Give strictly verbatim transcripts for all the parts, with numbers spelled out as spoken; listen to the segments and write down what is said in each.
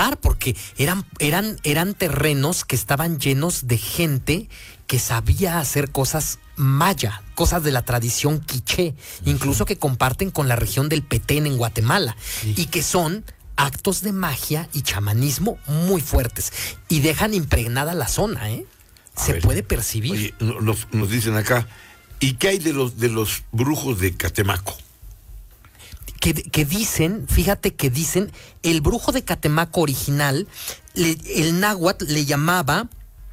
poblar, porque eran, eran, eran terrenos que estaban llenos de gente que sabía hacer cosas maya, cosas de la tradición quiché, uh-huh. incluso que comparten con la región del Petén en Guatemala, sí. y que son actos de magia y chamanismo muy fuertes, y dejan impregnada la zona, ¿eh? A Se ver, puede percibir. Oye, nos, nos dicen acá, ¿y qué hay de los, de los brujos de Catemaco? Que, que dicen, fíjate que dicen, el brujo de Catemaco original, le, el náhuatl le llamaba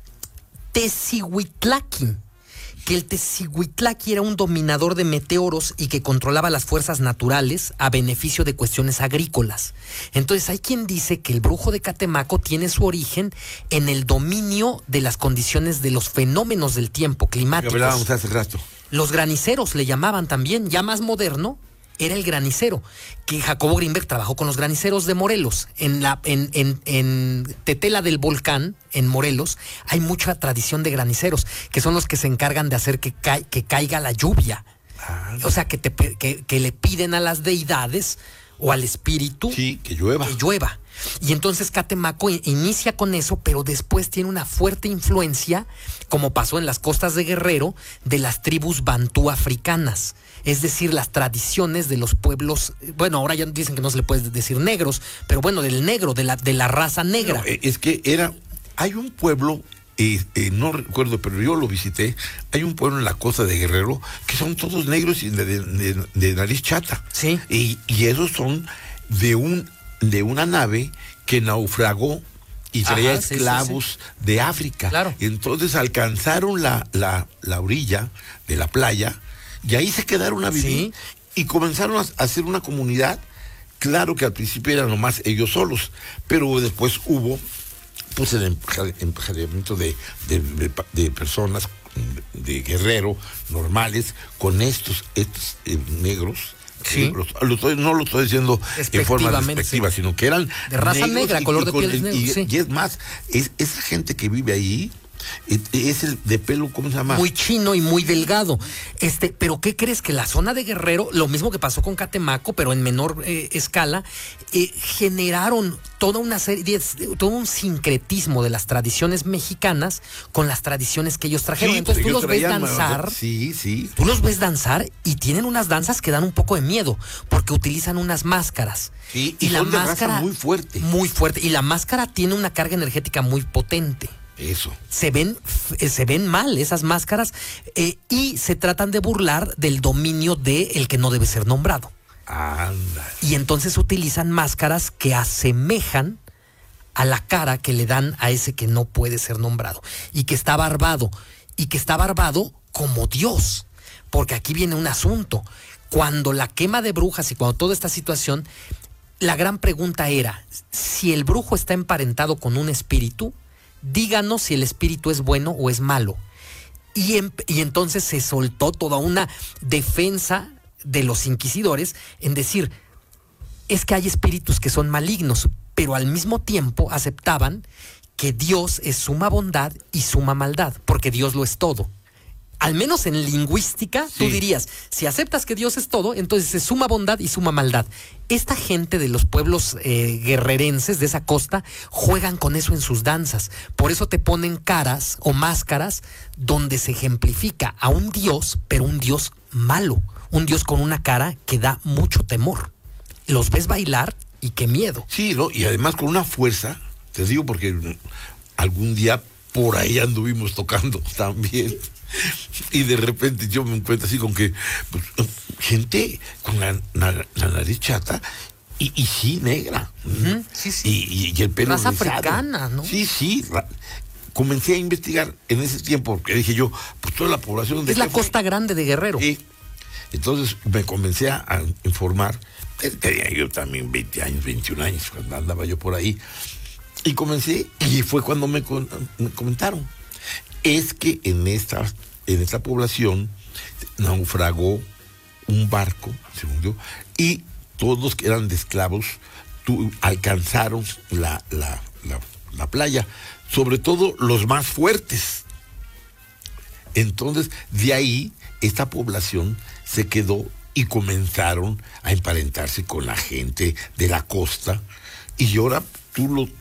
Tecihuitlaqui, que el Tecihuitlaqui era un dominador de meteoros y que controlaba las fuerzas naturales a beneficio de cuestiones agrícolas. Entonces hay quien dice que el brujo de Catemaco tiene su origen en el dominio de las condiciones de los fenómenos del tiempo climáticos. Que hablábamos hace rato. Los graniceros le llamaban también, ya más moderno, era el granicero, que Jacobo Grinberg trabajó con los graniceros de Morelos. En la en, en, en Tetela del Volcán, en Morelos, hay mucha tradición de graniceros, que son los que se encargan de hacer que, ca que caiga la lluvia. Ah, o sea, que, te, que, que le piden a las deidades o al espíritu sí, que llueva. Que llueva. Y entonces Catemaco inicia con eso, pero después tiene una fuerte influencia, como pasó en las costas de Guerrero, de las tribus bantú africanas. Es decir, las tradiciones de los pueblos, bueno, ahora ya dicen que no se le puede decir negros, pero bueno, del negro, de la, de la raza negra. No, es que era, hay un pueblo, eh, eh, no recuerdo, pero yo lo visité, hay un pueblo en la costa de Guerrero que son todos negros y de, de, de, de nariz chata. Sí. Y, y esos son de un de una nave que naufragó y traía Ajá, esclavos sí, sí, sí. de África. Claro. Entonces alcanzaron la, la, la orilla de la playa y ahí se quedaron a vivir sí. y comenzaron a hacer una comunidad. Claro que al principio eran nomás ellos solos, pero después hubo pues el emparejamiento de, de, de, de personas de Guerrero normales con estos, estos eh, negros. Sí. Lo, lo estoy, no lo estoy diciendo en forma despectiva, sí. sino que eran de raza negra, y, color y de piel negro. Y, sí. y es más, es, esa gente que vive ahí es, es el de pelo, ¿cómo se llama? Muy chino y muy delgado. Este, pero ¿qué crees? Que la zona de Guerrero, lo mismo que pasó con Catemaco, pero en menor eh, escala, eh, generaron toda una serie, todo un sincretismo de las tradiciones mexicanas con las tradiciones que ellos trajeron. Sí, Entonces tú ellos los ves traían, danzar. Sí, sí. Tú los ves danzar y tienen unas danzas que dan un poco de miedo, porque utilizan unas máscaras. Sí, y, y la son de máscara raza muy fuerte. Muy fuerte. Y la máscara tiene una carga energética muy potente. Eso. Se ven, se ven mal esas máscaras eh, y se tratan de burlar del dominio de el que no debe ser nombrado. Anda. Y entonces utilizan máscaras que asemejan a la cara que le dan a ese que no puede ser nombrado y que está barbado y que está barbado como Dios. Porque aquí viene un asunto. Cuando la quema de brujas y cuando toda esta situación, la gran pregunta era, si el brujo está emparentado con un espíritu, díganos si el espíritu es bueno o es malo. Y, en, y entonces se soltó toda una defensa de los inquisidores en decir, es que hay espíritus que son malignos, pero al mismo tiempo aceptaban que Dios es suma bondad y suma maldad, porque Dios lo es todo. Al menos en lingüística, sí. Tú dirías, si aceptas que Dios es todo, entonces es suma bondad y suma maldad. Esta gente de los pueblos eh, guerrerenses de esa costa juegan con eso en sus danzas. Por eso te ponen caras o máscaras donde se ejemplifica a un Dios, pero un Dios malo. Un Dios con una cara que da mucho temor. Los ves bailar y qué miedo. Sí, ¿no? Y además con una fuerza, te digo porque algún día por ahí anduvimos tocando también. Y de repente yo me encuentro así con que pues, gente con la, la, la nariz chata y, y sí negra. Uh-huh. Sí, sí. Y, y el pelo raza rizado. Africana, ¿no? Sí, sí. Comencé a investigar en ese tiempo porque dije yo, pues toda la población de es la costa grande de Guerrero. Sí. Entonces me comencé a, a informar. Tenía yo también veinte años, veintiún años cuando andaba yo por ahí. Y comencé, y fue cuando me, me comentaron. Es que en esta, en esta población naufragó un barco, se hundió, y todos los que eran de esclavos tu, alcanzaron la, la, la, la playa, sobre todo los más fuertes. Entonces, de ahí, esta población se quedó y comenzaron a emparentarse con la gente de la costa, y ahora tú lo,